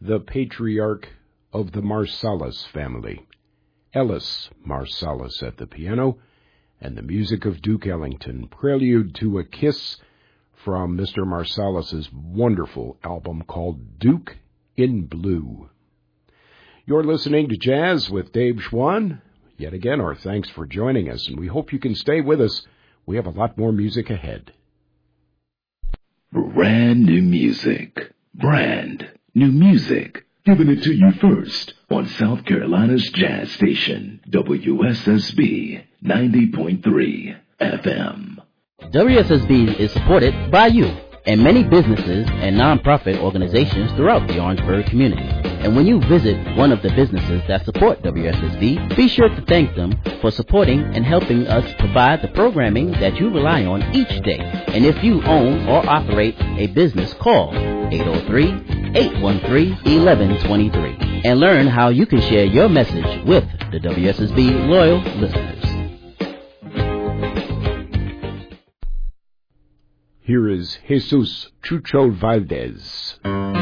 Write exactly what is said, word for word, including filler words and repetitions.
the patriarch of the Marsalis family, Ellis Marsalis at the piano, and the music of Duke Ellington, Prelude to a Kiss, from Mister Marsalis's wonderful album called Duke in Blue. You're listening to Jazz with Dave Schwann. Yet again, our thanks for joining us, and we hope you can stay with us. We have a lot more music ahead. Brand new music. Brand new music. Giving it to you first on South Carolina's jazz station, W S S B ninety point three F M. W S S B is supported by you and many businesses and nonprofit organizations throughout the Orangeburg community. And when you visit one of the businesses that support W S S B, be sure to thank them for supporting and helping us provide the programming that you rely on each day. And if you own or operate a business, call eight oh three, eight one three, one one two three and learn how you can share your message with the W S S B loyal listeners. Here is Jesus Chucho Valdez.